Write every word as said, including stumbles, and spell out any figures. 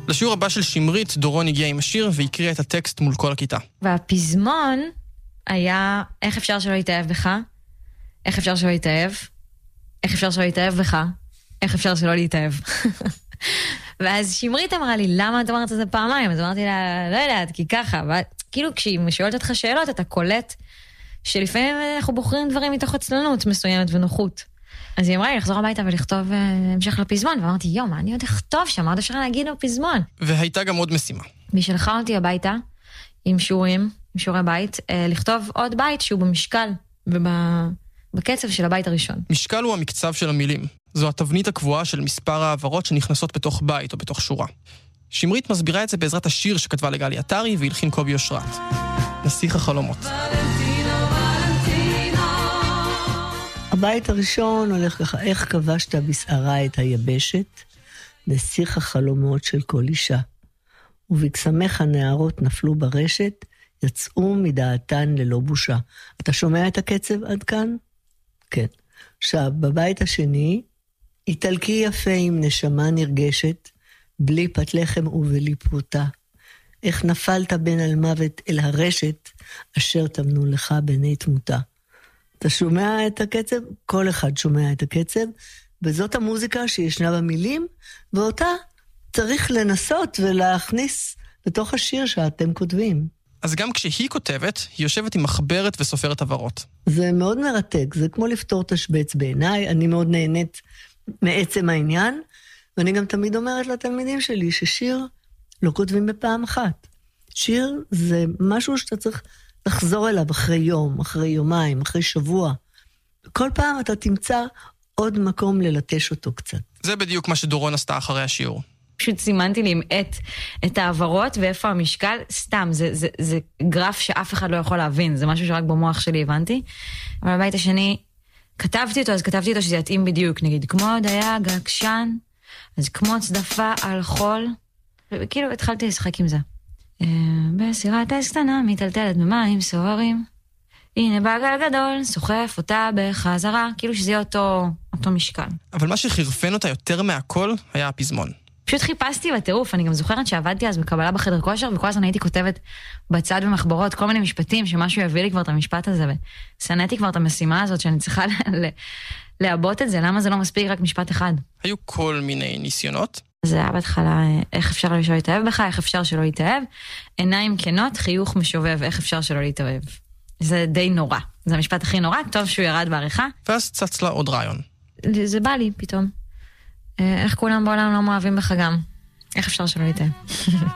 לשיעור הבא של שמרית, דורון הגיע עם השיר והקריאה את הטקסט מול כל הכיתה. והפזמון היה, איך אפשר שלא יתאהב בך? איך אפשר שלא יתאהב? איך אפשר שלא יתאהב בך? איך אפשר שלא להתאהב? ואז שמרית אמרה לי, למה את אמרת את זה פעמיים? אז אמרתי לה, לא יודעת, כי ככה. כאילו כשהיא שואלת אותך שאלות, אתה קולט שלפעמים אנחנו בוחרים דברים מתוך עצלנות מסוימת ונוחות. אז היא אמרה לי לחזור הביתה ולכתוב המשך לפזמון, ואמרתי, יו, מה אני עוד אכתוב שם? מה עוד אפשר להגיד לפזמון? והייתה גם עוד משימה. והיא שלחה אותי הביתה עם שיעורים, עם שיעורי בית, לכתוב עוד בית שהוא במשקל ובקצב של הבית הראשון. משקל הוא המקצב של המילים. זו התבנית הקבועה של מספר העברות שנכנסות בתוך בית או בתוך שורה. שמרית מסבירה את זה בעזרת השיר שכתבה לגלי עטרי והלחין קובי אושרת. נסיך החלומות. הבית הראשון הולך ככה, איך כבשת בשערה את היבשת, נסיך החלומות של כל אישה. ובקסמך הנערות נפלו ברשת, יצאו מדעתן ללא בושה. אתה שומע את הקצב עד כאן? כן. עכשיו, בבית השני, איטלקי יפה עם נשמה נרגשת, בלי פת לחם ובלי פרוטה. איך נפלת בין על מוות אל הרשת, אשר תמנו לך בני תמותה. אתה שומע את הקצב? כל אחד שומע את הקצב, וזאת המוזיקה שישנה במילים, ואותה צריך לנסות ולהכניס לתוך השיר שאתם כותבים. אז גם כשהיא כותבת, היא יושבת עם מחברת וסופרת עברות. זה מאוד מרתק, זה כמו לפתור תשבץ בעיניי, אני מאוד נהנית מעצם העניין, ואני גם תמיד אומרת לתלמידים שלי ששיר לא כותבים בפעם אחת. שיר זה משהו שאתה צריך לחזור אליו אחרי יום, אחרי יומיים, אחרי שבוע. כל פעם אתה תמצא עוד מקום ללטש אותו קצת. זה בדיוק מה שדורון עשתה אחרי השיעור. פשוט סימנתי לי עם את, את העברות ואיפה המשקל, סתם, זה, זה, זה גרף שאף אחד לא יכול להבין, זה משהו שרק במוח שלי הבנתי. אבל בבית השני, כתבתי אותו, אז כתבתי אותו שזה יתאים בדיוק, נגיד, כמו דייג עקשן, אז כמו צדפה על חול, וכאילו התחלתי לשחק עם זה. בסירת טייס קטנה, מתלתלת במים סוערים, הנה בגל גדול, סוחף אותה בחזרה, כאילו שזה יהיה אותו, אותו משקל. אבל מה שחרפן אותה יותר מהכל היה הפזמון. פשוט חיפשתי בטירוף, אני גם זוכרת שעבדתי אז בקבלה בחדר כושר, וכל הזמן הייתי כותבת בצד במחברות כל מיני משפטים, שמשהו יביא לי כבר את המשפט הזה, וסנאתי כבר את המשימה הזאת שאני צריכה להבוט את זה, למה זה לא מספיק רק משפט אחד? היו כל מיני ניסיונות. זה היה בהתחלה, איך אפשר שלא להתאהב בך, איך אפשר שלא להתאהב, עיניים כנות, חיוך משובב, איך אפשר שלא להתאהב. זה די נורא, זה המשפט הכי נורא, טוב שהוא ירד בעריכה. ואז צץ לה עוד רעיון. זה בא לי פתאום. איך כולם בעולם לא מאוהבים בך גם? איך אפשר שלא להתאהב?